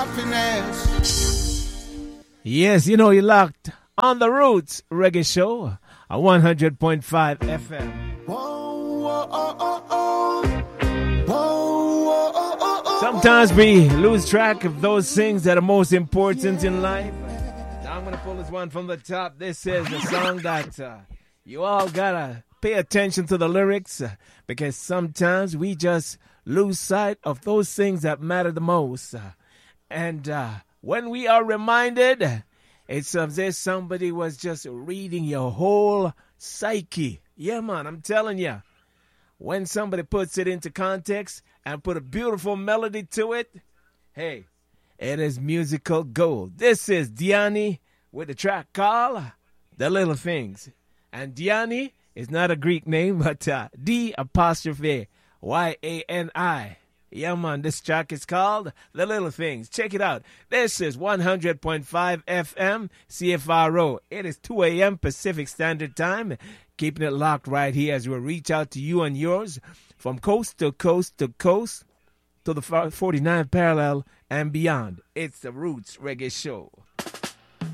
Yes, you know, you locked on the Roots Reggae Show, a 100.5 FM. Sometimes we lose track of those things that are most important in life. Now I'm going to pull this one from the top. This is a song that you all got to pay attention to the lyrics because sometimes we just lose sight of those things that matter the most. And when we are reminded, it's as if somebody was just reading your whole psyche. Yeah, man, I'm telling you. When somebody puts it into context and put a beautiful melody to it, hey, it is musical gold. This is Diani with the track called The Little Things. And Diani is not a Greek name, but D''Y''A''N'. Yeah, man, this track is called The Little Things. Check it out. This is 100.5 FM CFRO. It is 2 a.m. Pacific Standard Time. Keeping it locked right here as we reach out to you and yours from coast to coast to coast to the 49 parallel and beyond. It's the Roots Reggae Show.